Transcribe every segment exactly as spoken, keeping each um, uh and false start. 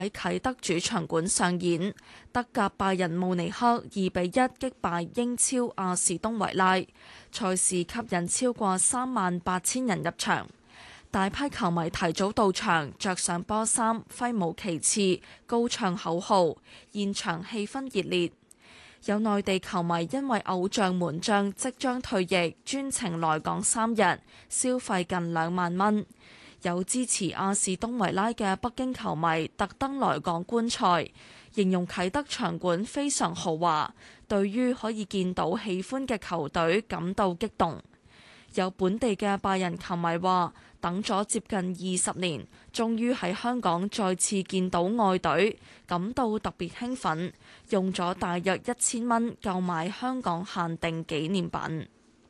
喺啟德主場館上演，德甲拜仁慕尼黑二比一擊敗英超阿士東維拉，賽事吸引超過三萬八千人入場，大批球迷提早到場，着上波衫，揮舞旗幟，高唱口號，現場氣氛熱烈。有內地球迷因為偶像門將即將退役，專程來港三日，消費近兩萬蚊。有支持阿士東維拉嘅北京球迷特登來港觀賽，形容啟德場館非常豪華，對於可以見到喜歡嘅球隊感到激動。有本地嘅拜仁球迷話，等咗接近二十年，終於喺香港再次見到愛隊，感到特別興奮，用咗大約一千蚊購買香港限定紀念品。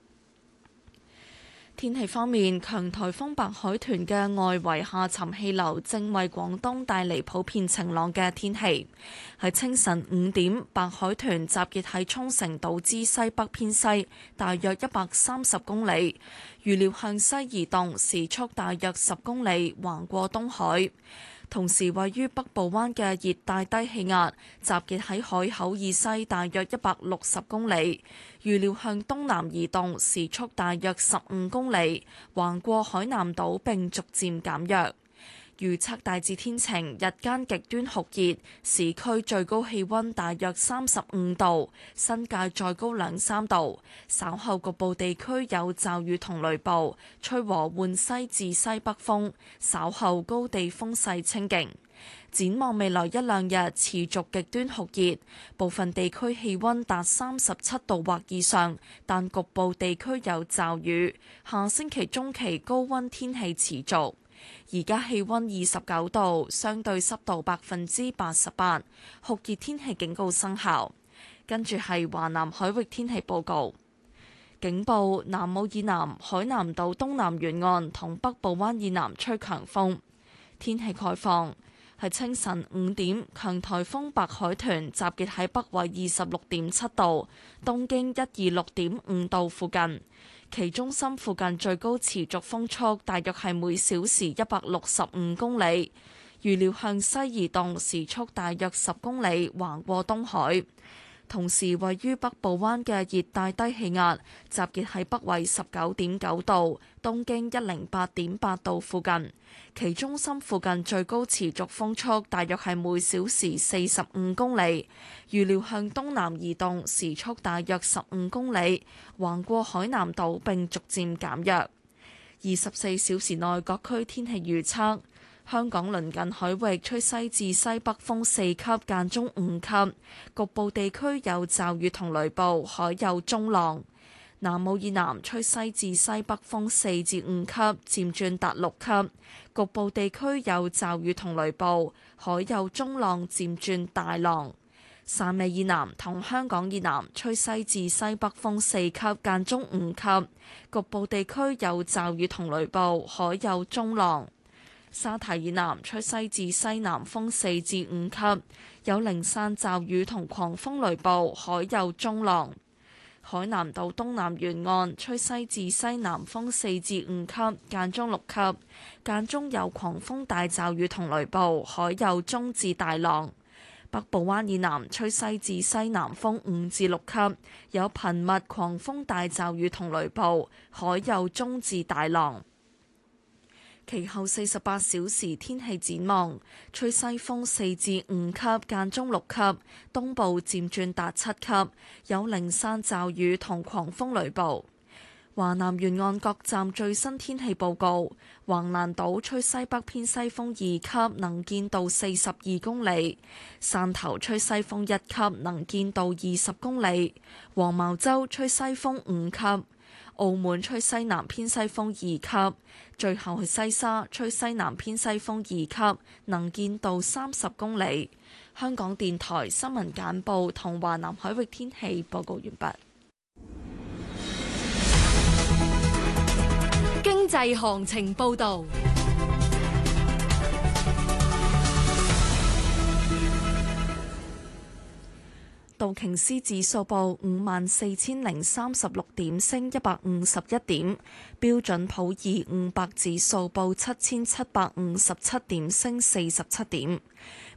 天氣方面，強颱風白海豚嘅外圍下沉氣流正為廣東帶嚟普遍晴朗嘅天氣。喺清晨五點，白海豚集結喺沖繩島之西北偏西，大約一百三十公里，預料向西移動，時速大約十公里，橫過東海。同時，位於北部灣嘅熱帶低氣壓集結喺海口以西大約一百六十公里，預料向東南移動，時速大約十五公里，橫過海南島並逐漸減弱。預測大致天晴，日間極端酷熱，市區最高氣溫大約三十五度，新界再高兩三度。稍後局部地區有驟雨同雷暴，吹和緩西至西北風，稍後高地風勢清勁。展望未來一兩日持續極端酷熱，部分地區氣溫達三十七度或以上，但局部地區有驟雨。下星期中期高溫天氣持續。而家氣溫二十九度，相對濕度百分之八十八，酷熱天氣警告生效。跟住係華南海域天氣報告，警報：南澳以南、海南島東南沿岸同北部灣以南吹強風。天氣概況係清晨五點，強颱風白海豚集結喺北緯二十六點七度、東經一二六點五度附近。其中心附近最高持續風速大約係每小時一百六十五公里，預料向西移動，時速大約十公里，橫過東海。同時，位於北部灣嘅熱帶低氣壓集結喺北緯十九點九度、東經一零八點八度附近，其中心附近最高持續風速大約係每小時四十五公里，預料向東南移動，時速大約十五公里，橫過海南島並逐漸減弱。二十四小時內各區天氣預測。香港鄰近海域吹西至西北風四級，間中五級，局部地區有驟雨同雷暴，海有中浪。南澳以南吹西至西北風四至五級，漸轉達六級，局部地區有驟雨同雷暴，海有中浪，漸轉大浪。汕尾以南同香港以南吹西至西北風四級，間中五級，局部地區有驟雨同雷暴，海有中浪。沙堤以南吹西至西南風四至五級，有零散驟雨同狂風雷暴，海有中浪。海南島東南沿岸吹西至西南風四至五級，間中六級，間中有狂風大驟雨同雷暴，海有中至大浪。北部灣以南吹西至西南風五至六級，有頻密狂風大驟雨同雷暴，海有中至大浪。其後四十八小時天氣展望，吹西風四至五級，間中六級，東部漸轉達七級，有零散驟雨同狂風雷暴。華南沿岸各站最新天氣報告：橫瀾島吹西北偏西風二級，能見度四十二公里；汕頭吹西風一級，能見度二十公里；黃茅洲吹西風五級。澳門吹西南偏西風二級，最後係西沙吹西南偏西風二級，能見度三十公里。香港電台新聞簡報同華南海域天氣報告完畢。 經濟行情報導。 道瓊斯指數報五萬四千零三十六點，升一百五十一點。標準普爾五百指數報七千七百五十七點，升四十七點。